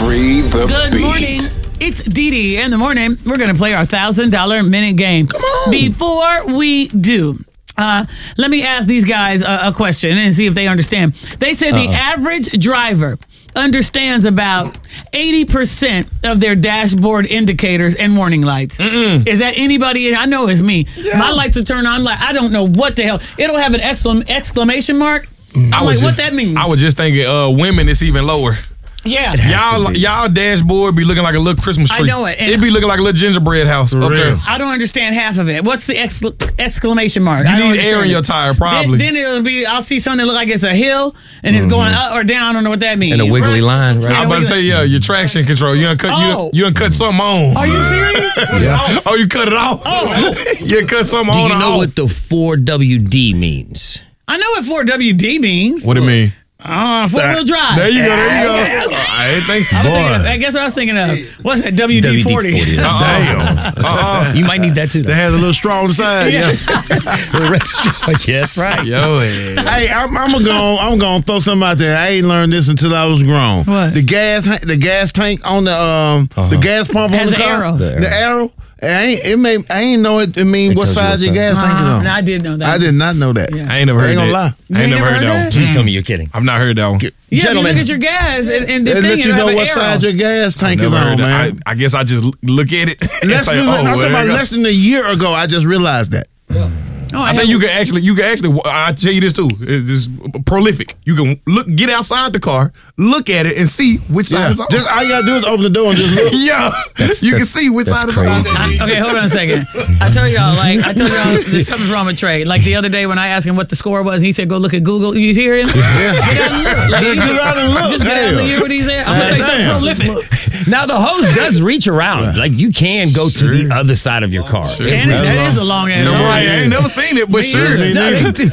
Free the Good beat. morning. It's Dee Dee in the morning. We're going to play our $1,000 minute game. Come on. Before we do, let me ask these guys a question and see if they understand. They said the average driver understands about 80% of their dashboard indicators and warning lights. Is that anybody? I know it's me. Yeah. My lights are turned on. I'm like, I don't know what the hell. It'll have an exclamation mark. I'm like, what that means? I was just thinking, women, it's even lower. Yeah. Y'all dashboard be looking like a little Christmas tree. I know it. It be looking like a little gingerbread house up there. I don't understand half of it. What's the exclamation mark? You need air in your tire, probably. Then it'll be, I'll see something that look like it's a hill and it's going up or down. I don't know what that means. And a wiggly line, right? I'm about to say, your traction control. You done cut something on. Are you serious? Yeah. Oh, you cut it off? Oh. You cut something on. Do you know what the 4WD means? I know what 4WD means. What do it mean? Four-wheel drive. There you go. I guess what I was thinking of. What's that? WD-40. Damn. You might need that too. They had a little straw on the side. Yeah. Yeah, that's right. Yo, hey, I'm gonna throw something out there. I ain't learned this until I was grown. What? The gas tank on the gas pump on the car. Arrow. The arrow. I ain't know it mean what size your gas tank is on. No, I did know that. I did not know that. Yeah. I ain't never heard that. I ain't gonna lie. I ain't never heard that one. Please tell me you're kidding. I've not heard that one. Yeah, Gentlemen. if you look at your gas and the They thing, let you it'll know have what an size arrow. your gas tank is Never on, heard that. man. I guess I just look at it. And I'm say, talking there about you go. less than a year ago. I just realized that. Oh, I think you can actually. I'll tell you this too. It's just prolific. You can get outside the car, look at it, and see which side is on. Just all you gotta do is open the door and just look. Yeah, you can see which side is on. Okay, hold on a second. I told y'all there's something wrong with Trey. Like the other day when I asked him what the score was, he said, "Go look at Google." You hear him? Yeah. Get out and look. Like, Just get out and look. Just get out and hear what he said. I'm gonna say something prolific. Now the hose does reach around. Like you can go to the other side of your car. That is a long ass. I ain't never seen it, but sure. No,